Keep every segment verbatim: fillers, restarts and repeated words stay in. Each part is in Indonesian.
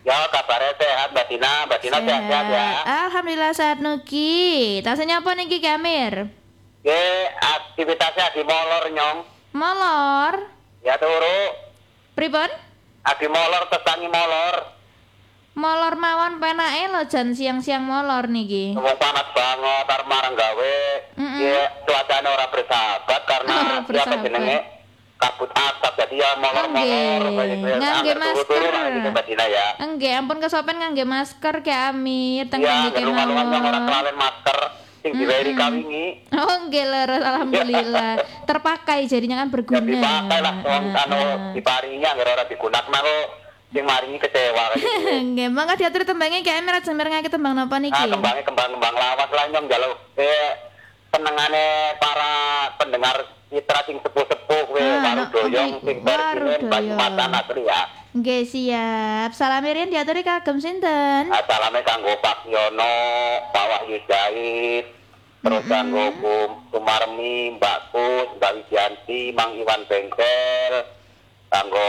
Ya kabarnya sehat Mbak Dina, Mbak Dina sehat-sehat ya. Alhamdulillah sehat nuki. Tasnya apa niki Kamir? Ye aktivitasnya di molor nyong. Molor. Ya turu. Pripun? Adi molor tetangi molor. Molor mawon penake lho jan siang-siang molor niki. Wong panas banget arep marang gawe. Mm -mm. Ya cuacane ora bersahabat karena Ora bersahabat. siapa jenenge kabut asap jadi ya molor-molor Nggih, ngangge masker. gitu Mbak Dina ya. Enggak, ampun kesopen ngangge masker Ki Amir teng Ya, niki lunga-lunga nyong ora mawon. kelalen masker sing diwehi kawingi. Oh nggih leres alhamdulillah. Terpakai jadinya kan Ya berguna. dipakai lah wong anu diparingi anggar ora digunakan lo sing maringi kecewa kayak gitu. Nggih, mangga diatur tembangnya Ki Amir aja mirengake tembang napa niki? Ah, kembangnya kembang-kembang lawas lah nyong jaluk eh penengane para pendengar citra sing sepuh-sepuh we Ah, baru no, doyong oke, sing baru bersinen doyong. Banyumatan asli ya. Nggih siap. Salamirin diaturi kagem sinten? Asalame kanggo Pak Yono, Pak Wahyu Jahit, terus kanggo Bu Sumarmi, Mbak Kus, Mbak Wijanti, Mang Iwan Bengkel, kanggo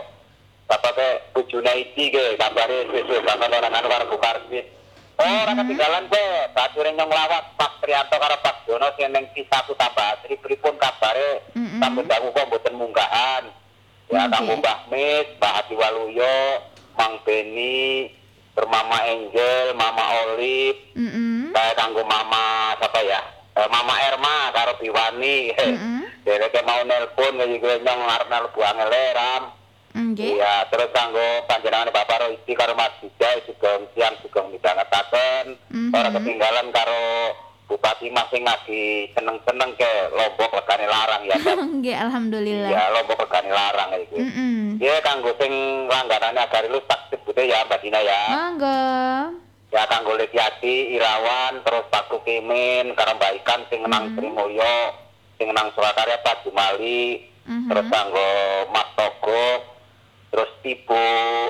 apa teh Bu Junaidi ge gambare sesuai banget orang anu karo Bu Karsit. Oh, ora ketinggalan teh, bature nyong lawat Pak Trianto karo Pak Jono sing ning Ki satu tambah Sri pripun kabare Mm-mm. sampun dangu kok mboten munggahan. Ya Oke. kanggo Mbah Mis, Mbah Hadi Waluyo, Mang Beni, Mama Angel, Mama Olive, Heeh. saya kanggo Mama siapa ya? Eh, Mama Erma karo Biwani. Mm-mm. Dereke mau nelpon nggih nyong arep nelpon angel ram. Nggih. Iya, terus kanggo panjenengan Bapak Roidi karo Mas Bijay sugeng siang sugeng midhangetaken. Mhm. Ora ketinggalan karo Bupati Mas sing lagi seneng-seneng ke Lombok regane larang ya, Mbak. Nggih alhamdulillah. Iya, Lombok regane larang iki. Heeh. Iya, kanggo sing langganane Agarilus tak sebute ya Mbak Dina ya. Monggo. Ya kanggo Letiati, Irawan, terus Pak Kukimin, karo Mbak Ikan sing nang Trimulyo, sing nang Surakarya Pak Jumali, Mhm. terus kanggo Mas Togo, terus Ibu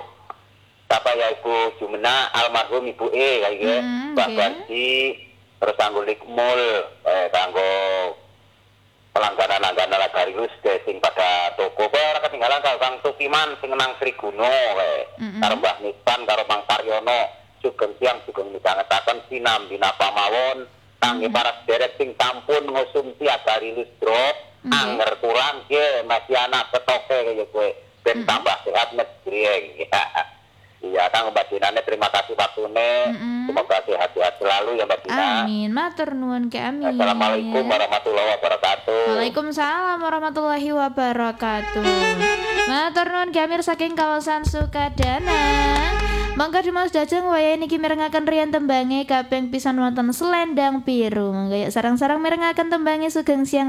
apa ya Ibu Jumena almarhum Ibu E kayak gitu, Hmm, Mbak oke. Banci, terus kanggo Likmul, eh kanggo pelangganan-langganan Agarilus ke sing pada toko, kok ora ketinggalan karo Kang Sukiman sing nang Sri Guno kae, Mm-mm. karo Mbah Nispan karo Mang Taryono, sugeng siang sugeng midhangetaken sinambina pamawon kangge para sedherek sing sampun ngonsumsi Agarilus drop, Nggih. anger kurang ge masih anak ketoke kaya kowe ben tambah sehat negeri. Iya, Kang Mbak Dinane terima kasih waktune. Mm-mm. Semoga sehat-sehat selalu ya Mbak Dina. Amin. Matur nuwun Ki Amir. Assalamualaikum warahmatullahi wabarakatuh. Waalaikumsalam warahmatullahi wabarakatuh. Matur nuwun Ki Amir saking kawasan Sukadana. Mangga dimas dajeng waya niki mirengaken riyan tembange kaping pisan wonten Selendang Biru. Mangga ya sarang-sarang mirengaken tembange sugeng siang